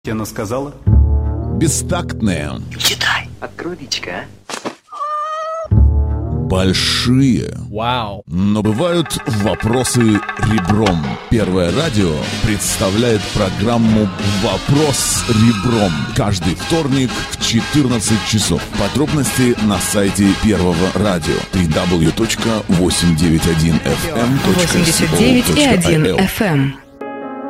Она сказала? Бестактные. Читай. Открой личка, Большие. Вау. Но бывают вопросы ребром. Первое радио представляет программу «Вопрос ребром» каждый вторник в 14 часов. Подробности на сайте Первого радио www.891fm.co.il. 89,1 FM.